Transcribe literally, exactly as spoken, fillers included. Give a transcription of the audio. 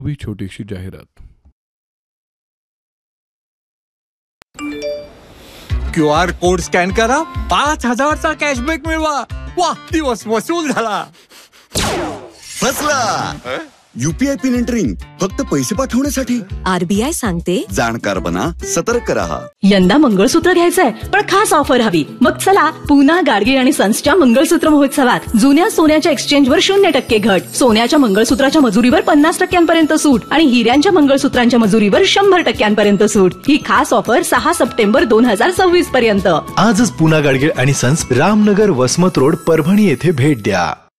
We छोटीशी जाहिरात. Q R code scan करा, पाच हजारचा कॅशबॅक मिळवा. वा, दिवस वसूल झाला. फसला. यूपीआय पिन एंटरिंग फक्त पैसे पाठवण्यासाठी. आरबीआय सांगते, जाणकार बना, सतर्क रहा. यंदा मंगळसूत्र घ्यायचंय पण खास ऑफर हवी. मग चला पूना गाडगे आणि सन्सच्या मंगळसूत्र महोत्सवात. जुन्या सोन्याच्या एक्सचेंजवर शून्य टक्के घट, सोन्याच्या मंगळसूत्राच्या मजुरीवर पन्नास टक्क्यांपर्यंत सूट आणि हिऱ्यांच्या मंगळसूत्रांच्या मजुरीवर शंभर टक्क्यांपर्यंत सूट. ही खास ऑफर सहा सप्टेंबर दोन हजार सव्वीस पर्यंत. आजच पूना गाडगे आणि सन्स, रामनगर, वसमत रोड, परभणी येथे भेट द्या.